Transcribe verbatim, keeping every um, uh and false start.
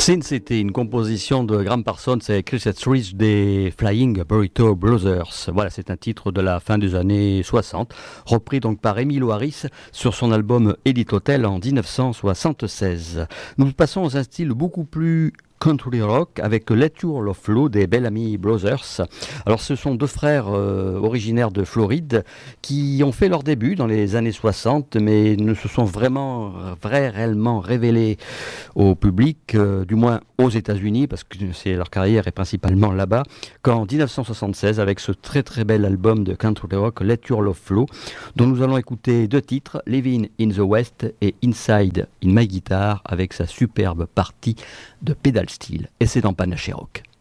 Sin City, une composition de Graham Parsons et Chris Etheridge des Flying Burrito Brothers. Voilà, c'est un titre de la fin des années soixante, repris donc par Emmylou Harris sur son album Edith Hotel en dix-neuf cent soixante-seize. Nous passons dans un style beaucoup plus country rock avec Let Your Love Flow des Bellamy Brothers. Alors ce sont deux frères euh, originaires de Floride qui ont fait leur début dans les années soixante mais ne se sont vraiment vrai, réellement révélés au public, euh, du moins aux États-Unis parce que c'est, leur carrière est principalement là-bas, qu'en dix-neuf cent soixante-seize avec ce très très bel album de country rock Let Your Love Flow dont nous allons écouter deux titres, Living in the West et Inside in My Guitar avec sa superbe partie de pédale style, et c'est dans Panache Rock.